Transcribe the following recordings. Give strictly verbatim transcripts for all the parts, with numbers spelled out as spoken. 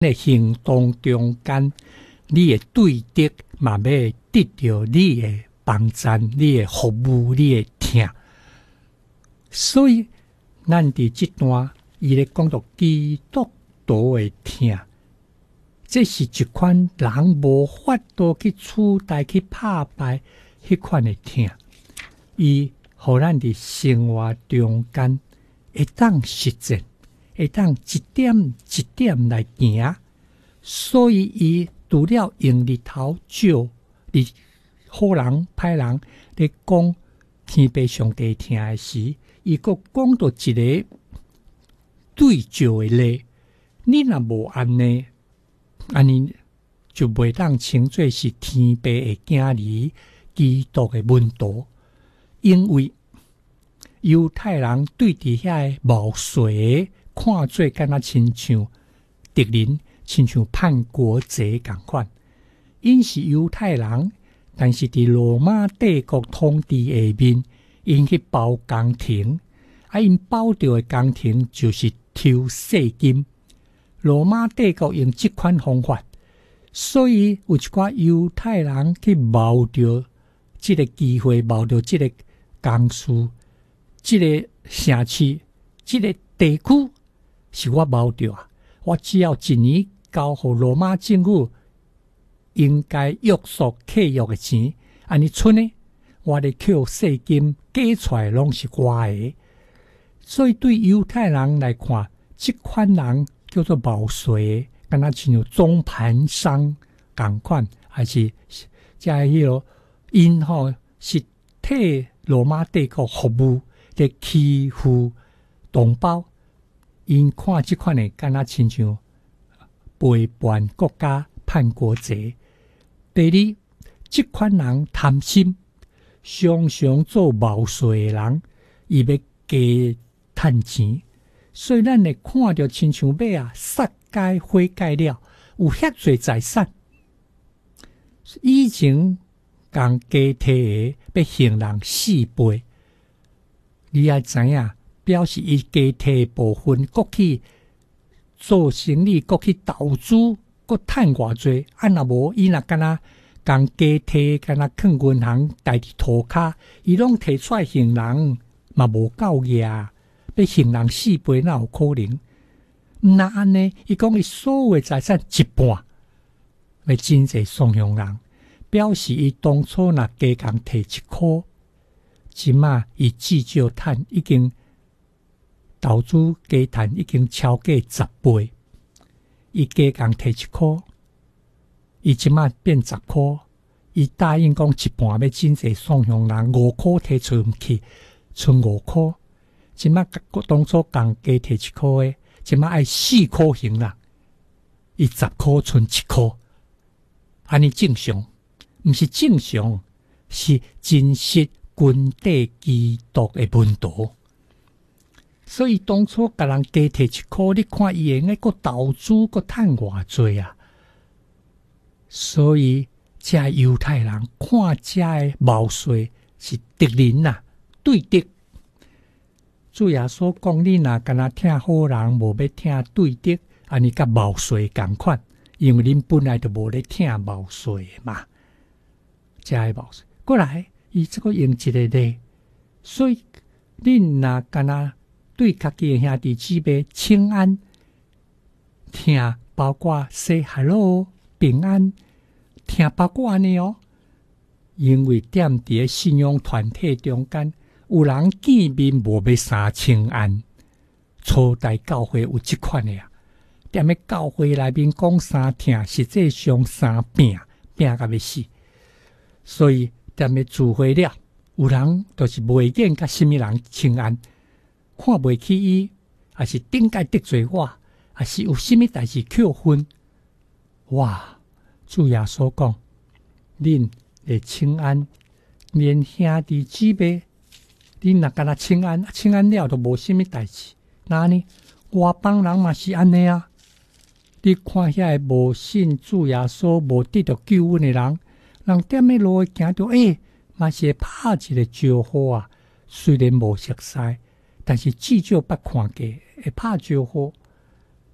的行动中间，你的对德嘛要得到你的帮赞、你的服务、你的听。所以，咱伫这段伊咧讲到基督徒的听，这是一款人无法度去取代、去打败迄款的听。伊互咱伫生活中间会当实践，会当一点一点来行。所以，伊除了用日头照你好人歹人咧讲天父上帝听的时，伊佫讲到一个对照的例，你若无安尼，安尼就袂当称作是天父的囝儿，基督的门徒。因为犹太人对伫遐冒税看做敢若亲像敌人，亲像叛国贼共款。因是犹太人，但是伫罗马帝国统治下面，因去包宫廷，啊，因包着的宫廷就是抽税金。罗马帝国用这款方法，所以有一寡犹太人去谋着这个机会，谋着这个公司，这个城市，这个地区是我谋着啊！我只要一年交予罗马政府应该约束契约的钱，安尼剩呢，我的扣税金加出来拢是我的。所以对犹太人来看，这款人叫做冒税，敢若亲像中盘商共款，还是加迄个因吼是替罗马帝国服务，咧欺负同胞。因看这款的敢若亲像背叛国家、叛国贼。第二，这款人贪心，常常做冒税的人，伊要加趁钱，所以咱会看到亲像尾啊，杀街毁街了，有遐侪财产，以前共加摕的要行人四倍，你也知影，表示伊加摕部分，国去做生意，国去投资，国趁偌济，啊若无伊若敢若共加摕，敢若囥银行代替涂骹，伊拢摕出来行人嘛无够额。要行人四倍，哪有可能？那安尼，伊讲伊所有的财产一半，要真济双向人，表示伊当初若加工摕一箍，即马伊至少趁已经投资加趁已经超过十倍。伊加工摕一箍，伊即马变十箍，伊答应讲一半要真济双向人，五箍摕出毋去，剩五箍。即马当初共加摕一箍诶，即马爱四箍行人，伊十箍剩一箍，安尼正常？毋是正常，是真实军队基督诶门徒。所以当初甲人加摕一箍，你看伊用诶个投资个趁偌济啊！所以这犹太人看这诶冒税是敌人呐、啊，对敌。主耶稣讲，你若敢若听好人，无要听对敌，安尼甲冒税共款，因为恁本来就无咧听冒税嘛。这个冒税，过来，伊这个用一个例，所以恁若敢若对家己的兄弟姊妹请安，听包括 say hello 平安，听包括安尼哦，因为踮伫信仰团体中间。有人见面无要三请安，初代教会有这款的啊。踮咧教会内面讲三听，实际上三拼拼甲要死。所以踮咧聚会了，有人就是袂见甲什么人请安，看袂起伊，还是顶界得罪我，还是有什么代志扣分。哇！主耶稣讲，恁会请安，连兄弟姊妹。你若敢若请安，请安了都无什么代志。那呢，外邦人嘛是安尼啊。你看遐个无信主耶稣、无得到救恩的人，人踮咧路行着，诶、欸，嘛是会拍一个招呼啊。虽然无熟悉，但是至少捌看过，会拍招呼。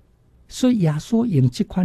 所以耶稣用这款